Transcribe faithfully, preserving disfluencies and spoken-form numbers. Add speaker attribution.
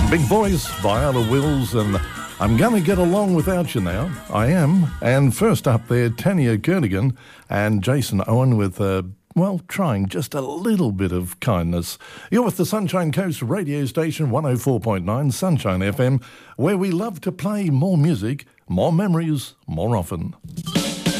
Speaker 1: Big Voice, Viola Wills, and I'm Gonna Get Along Without You Now. I am. And first up there, Tanya Kernigan and Jason Owen with, uh, well, trying just a little bit of kindness. You're with the Sunshine Coast radio station, one oh four point nine Sunshine F M, where we love to play more music, more memories, more often.